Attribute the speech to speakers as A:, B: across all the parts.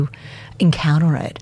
A: encounter it.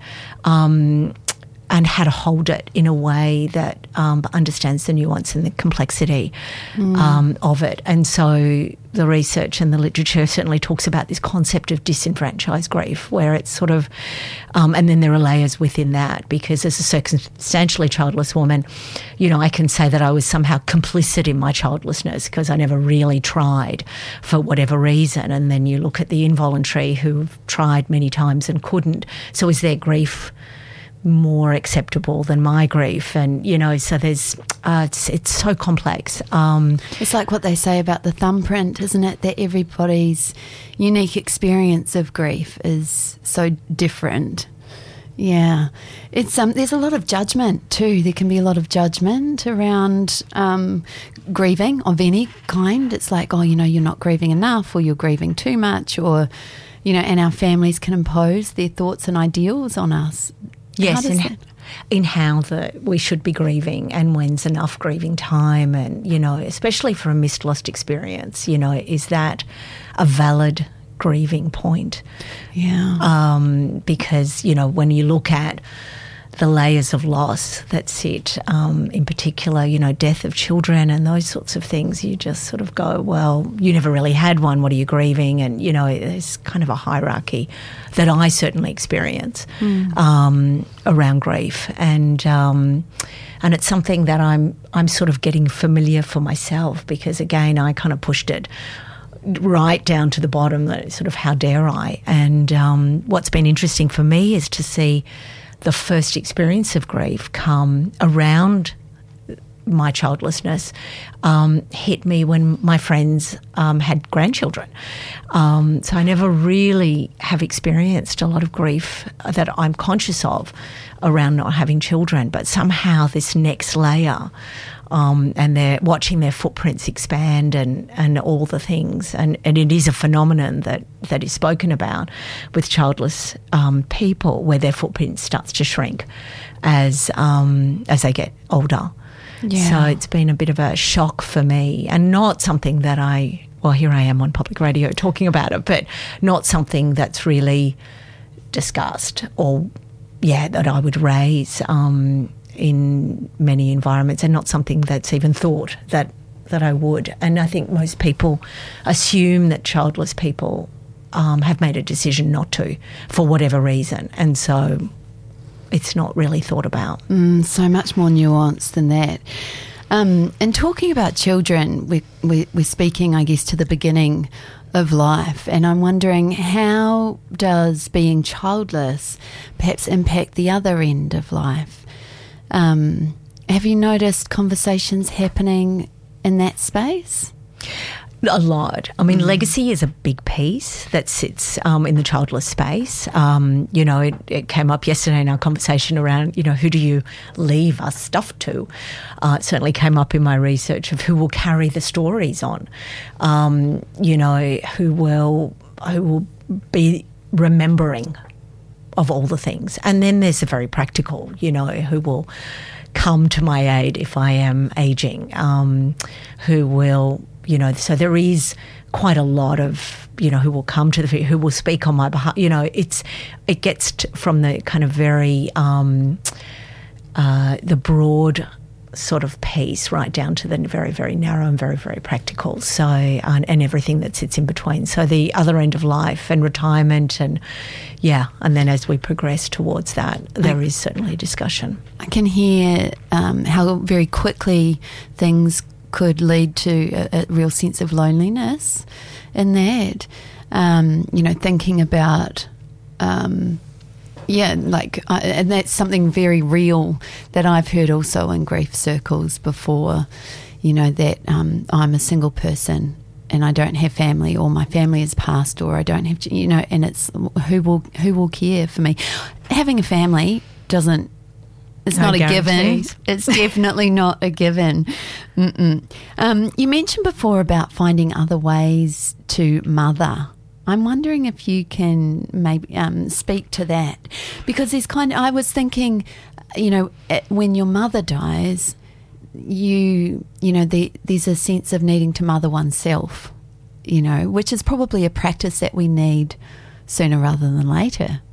A: And how to hold it in a way that understands the nuance and the complexity of it. And so the research and the literature certainly talks about this concept of disenfranchised grief, where it's sort of, and then there are layers within that, because as a circumstantially childless woman, I can say that I was somehow complicit in my childlessness because I never really tried for whatever reason. And then you look at the involuntary who've tried many times and couldn't. So is their grief more acceptable than my grief? And so there's it's so complex.
B: It's like what they say about the thumbprint, isn't it, that everybody's unique experience of grief is so different. Yeah, it's there's a lot of judgment too. There can be a lot of judgment around grieving of any kind. It's like, you're not grieving enough, or you're grieving too much, or and our families can impose their thoughts and ideals on us.
A: Yes, in how we should be grieving and when's enough grieving time, and, especially for a missed lost experience, is that a valid grieving point?
B: Yeah.
A: Because, when you look at the layers of loss that sit, in particular, death of children and those sorts of things, you just sort of go, well, you never really had one, what are you grieving? And, there's kind of a hierarchy that I certainly experience around grief. And it's something that I'm sort of getting familiar for myself, because, again, I kind of pushed it right down to the bottom, that sort of how dare I? And what's been interesting for me is to see the first experience of grief come around my childlessness hit me when my friends had grandchildren. So I never really have experienced a lot of grief that I'm conscious of around not having children, but somehow this next layer, and they're watching their footprints expand and all the things. And it is a phenomenon that is spoken about with childless people, where their footprint starts to shrink as they get older.
B: Yeah.
A: So it's been a bit of a shock for me, and not something that here I am on public radio talking about it, but not something that's really discussed or, that I would raise in many environments, and not something that's even thought that I would. And I think most people assume that childless people have made a decision not to, for whatever reason, and so it's not really thought about.
B: So much more nuanced than that. And talking about children, we're speaking, I guess, to the beginning of life, and I'm wondering, how does being childless perhaps impact the other end of life? Have you noticed conversations happening in that space?
A: A lot. I mean, legacy is a big piece that sits in the childless space. It came up yesterday in our conversation around, who do you leave us stuff to? It certainly came up in my research of who will carry the stories on, who will be remembering of all the things. And then there's the very practical, who will come to my aid if I am ageing, who will... so there is quite a lot of, who will come to who will speak on my behalf. It gets from the kind of very, the broad sort of piece right down to the very, very narrow and very, very practical. So, and everything that sits in between. So the other end of life and retirement and then as we progress towards that, there is certainly discussion.
B: I can hear how very quickly things could lead to a real sense of loneliness in that, thinking about, and that's something very real that I've heard also in grief circles before, that I'm a single person and I don't have family, or my family has passed, or I don't have, and it's who will care for me. Having a family doesn't, it's not a given. It's definitely not a given. You mentioned before about finding other ways to mother. I'm wondering if you can maybe speak to that, because I was thinking, when your mother dies, there's a sense of needing to mother oneself, which is probably a practice that we need sooner rather than later.